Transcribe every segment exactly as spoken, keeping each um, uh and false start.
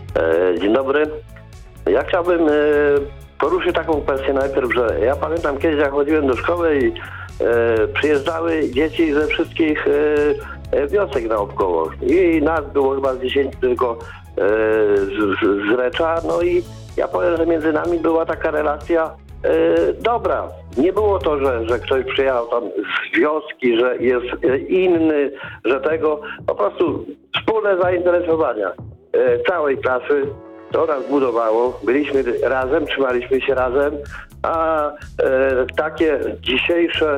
E, dzień dobry. Ja chciałbym e, poruszyć taką kwestię najpierw, że ja pamiętam kiedyś, jak chodziłem do szkoły i e, przyjeżdżały dzieci ze wszystkich e, e, wiosek naokoło. I nas było chyba z dziesięciu tylko e, z, z Recza. No i ja powiem, że między nami była taka relacja e, dobra. Nie było to, że, że ktoś przyjechał tam z wioski, że jest e, inny, że tego. Po prostu wspólne zainteresowania e, całej klasy. To nas budowało, byliśmy razem, trzymaliśmy się razem, a e, takie dzisiejsze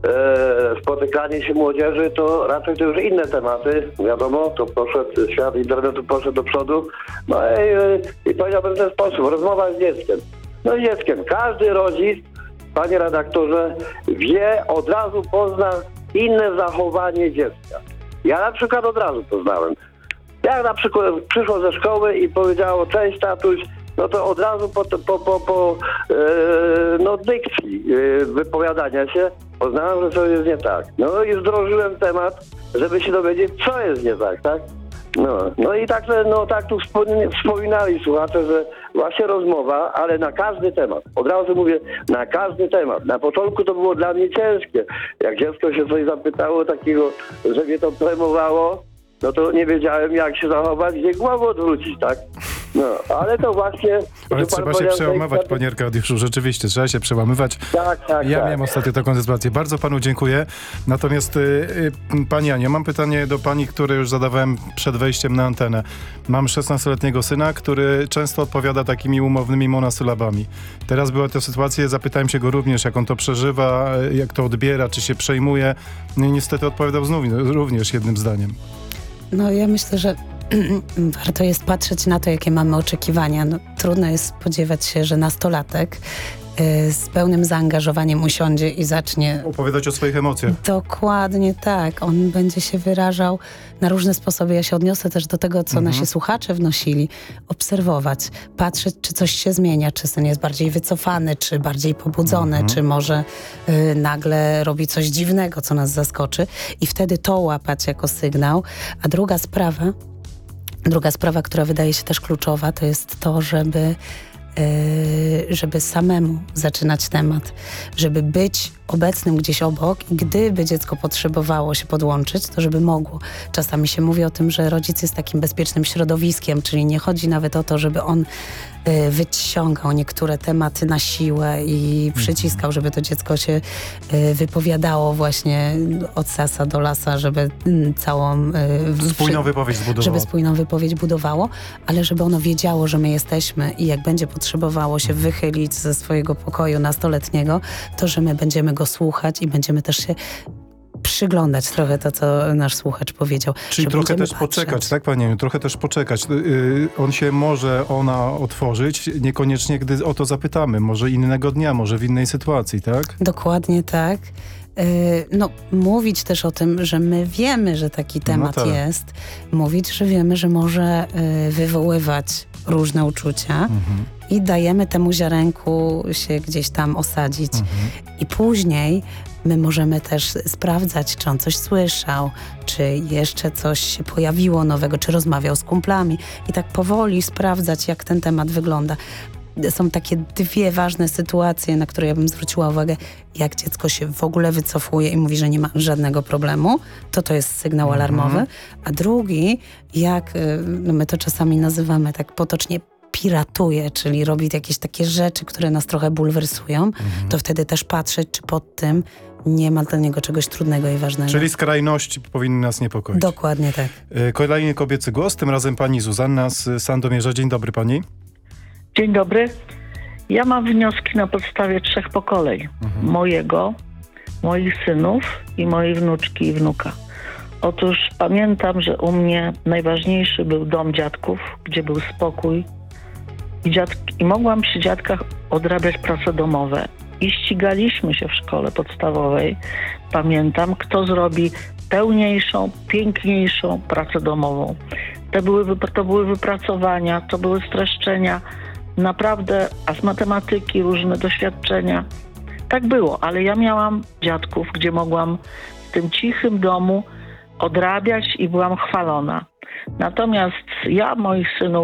e, spotykanie się młodzieży to raczej to już inne tematy. Wiadomo, to poszedł, świat internetu poszedł do przodu. No i, e, i powiedziałbym w ten sposób, rozmowa z dzieckiem. No z dzieckiem. Każdy rodzic, panie redaktorze, wie, od razu pozna inne zachowanie dziecka. Ja na przykład od razu poznałem. Jak na przykład przyszło ze szkoły i powiedziało cześć tatuś, no to od razu po, po, po, po e, no, dykcji e, wypowiadania się poznałem, że coś jest nie tak. No i wdrożyłem temat, żeby się dowiedzieć, co jest nie tak, tak? No, no i tak, no, tak tu wspominali słuchacze, że właśnie rozmowa, ale na każdy temat. Od razu mówię, na każdy temat. Na początku to było dla mnie ciężkie. Jak dziecko się coś zapytało takiego, że mnie to premowało, no to nie wiedziałem, jak się zachować, gdzie głowę odwrócić, tak? No, ale to właśnie... Ale trzeba się przełamywać, tak, panie Arkadiuszu, rzeczywiście, trzeba się przełamywać. Tak, tak, Ja tak. miałem ostatnio taką sytuację. Bardzo panu dziękuję. Natomiast y, y, pani Aniu, mam pytanie do pani, które już zadawałem przed wejściem na antenę. Mam szesnastoletniego syna, który często odpowiada takimi umownymi monasylabami. Teraz była to sytuacja, zapytałem się go również, jak on to przeżywa, jak to odbiera, czy się przejmuje. No i niestety odpowiadał znów, również jednym zdaniem. No ja myślę, że warto jest patrzeć na to, jakie mamy oczekiwania. No, trudno jest spodziewać się, że nastolatek y, z pełnym zaangażowaniem usiądzie i zacznie... Opowiadać o swoich emocjach. Dokładnie tak. On będzie się wyrażał na różne sposoby. Ja się odniosę też do tego, co mhm. nasi słuchacze wnosili. Obserwować, patrzeć, czy coś się zmienia, czy syn jest bardziej wycofany, czy bardziej pobudzony, mhm. czy może y, nagle robi coś dziwnego, co nas zaskoczy. I wtedy to łapać jako sygnał. A druga sprawa, Druga sprawa, która wydaje się też kluczowa, to jest to, żeby, yy, żeby samemu zaczynać temat, żeby być obecnym gdzieś obok i gdyby dziecko potrzebowało się podłączyć, to żeby mogło. Czasami się mówi o tym, że rodzic jest takim bezpiecznym środowiskiem, czyli nie chodzi nawet o to, żeby on y, wyciągał niektóre tematy na siłę i przyciskał, żeby to dziecko się y, wypowiadało właśnie od sasa do lasa, żeby y, całą... Y, spójną wypowiedź zbudowało. Żeby spójną wypowiedź budowało, ale żeby ono wiedziało, że my jesteśmy i jak będzie potrzebowało się wychylić ze swojego pokoju nastoletniego, to że my będziemy go słuchać i będziemy też się przyglądać trochę to, co nasz słuchacz powiedział. Czyli trochę też patrzeć. poczekać, tak panie? Trochę też poczekać. Yy, on się może, ona otworzyć, niekoniecznie gdy o to zapytamy. Może innego dnia, może w innej sytuacji, tak? Dokładnie tak. Yy, no, mówić też o tym, że my wiemy, że taki temat no tak. jest. Mówić, że wiemy, że może yy, wywoływać różne uczucia. Mhm. I dajemy temu ziarenku się gdzieś tam osadzić. Mhm. I później my możemy też sprawdzać, czy on coś słyszał, czy jeszcze coś się pojawiło nowego, czy rozmawiał z kumplami. I tak powoli sprawdzać, jak ten temat wygląda. Są takie dwie ważne sytuacje, na które ja bym zwróciła uwagę. Jak dziecko się w ogóle wycofuje i mówi, że nie ma żadnego problemu, to to jest sygnał mhm. alarmowy. A drugi, jak no my to czasami nazywamy tak potocznie, piratuje, czyli robi jakieś takie rzeczy, które nas trochę bulwersują, mhm. to wtedy też patrzeć, czy pod tym nie ma dla niego czegoś trudnego i ważnego. Czyli skrajności powinny nas niepokoić. Dokładnie tak. Kolejny kobiecy głos, tym razem pani Zuzanna z Sandomierza. Dzień dobry pani. Dzień dobry. Ja mam wnioski na podstawie trzech pokoleń. Mhm. Mojego, moich synów i mojej wnuczki i wnuka. Otóż pamiętam, że u mnie najważniejszy był dom dziadków, gdzie był spokój, I, dziadki, I mogłam przy dziadkach odrabiać prace domowe. I ścigaliśmy się w szkole podstawowej. Pamiętam, kto zrobi pełniejszą, piękniejszą pracę domową. To były, to były wypracowania, to były streszczenia. Naprawdę, a z matematyki różne doświadczenia. Tak było, ale ja miałam dziadków, gdzie mogłam w tym cichym domu odrabiać i byłam chwalona. Natomiast ja moich synów